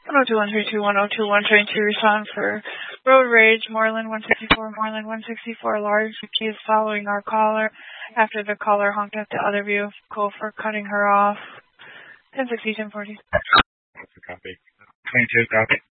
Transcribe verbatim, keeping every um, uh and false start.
one oh two one three two one oh two one train to respond for road rage, Moreland one sixty-four, Moreland one sixty-four, large. She is following our caller after the caller honked at the other vehicle for cutting her off. ten sixty, ten forty. That's a copy. twenty-two, copy.